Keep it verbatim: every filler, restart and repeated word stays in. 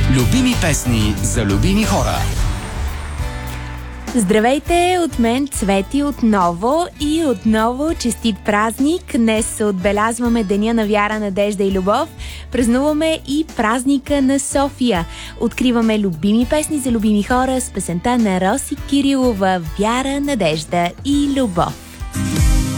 Любими песни за любими хора. Здравейте, от мен Цвети отново и отново честит празник. Днес отбелязваме Деня на вяра, надежда и любов. Празнуваме и празника на София. Откриваме любими песни за любими хора с песента на Роси Кирилова «Вяра, надежда и любов».